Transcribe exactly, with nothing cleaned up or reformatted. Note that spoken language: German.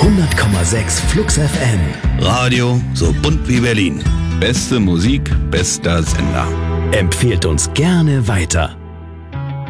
hundert Komma sechs Flux F M. Radio so bunt wie Berlin. Beste Musik, bester Sender. Empfehlt uns gerne weiter.